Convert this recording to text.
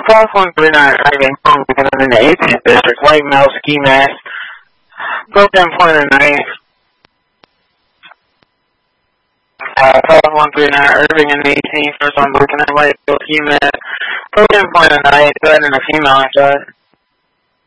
1239 Irving, in the 18th District, white male, ski mask, broke down point of the knife. 1239 Irving in the 18th, first one looking at white male, ski mask, broke down point of the knife, threatening a female inside.